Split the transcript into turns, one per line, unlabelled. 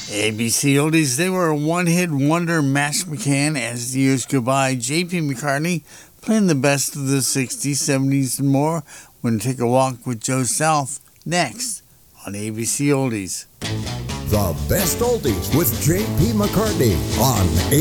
ABC Oldies, they were a one-hit wonder mash McCann as the years go by. J.P. McCartney playing the best of the 60s, 70s, and more. We're going to take a walk with Joe South next on ABC Oldies.
The best oldies with J.P. McCartney on